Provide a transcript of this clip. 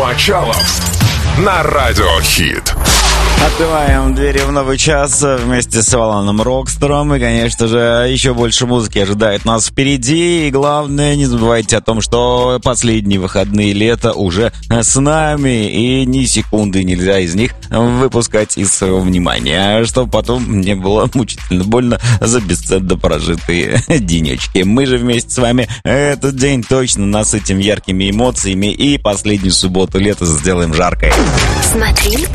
Мочалов на Радиохит. Открываем двери в новый час вместе с Аланом Рокстером. И, конечно же, еще больше музыки ожидает нас впереди. И главное, не забывайте о том, что последние выходные лета уже с нами. И ни секунды нельзя из них выпускать из своего внимания, чтобы потом не было мучительно больно за бесценно прожитые денечки. Мы же вместе с вами этот день точно насытим яркими эмоциями. И последнюю субботу лета сделаем жаркой. Смотри